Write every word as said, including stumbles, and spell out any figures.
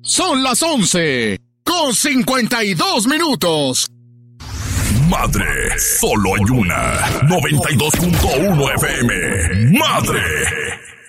Son las once con cincuenta y dos minutos. Madre, solo hay una. noventa y dos punto uno F M. Madre.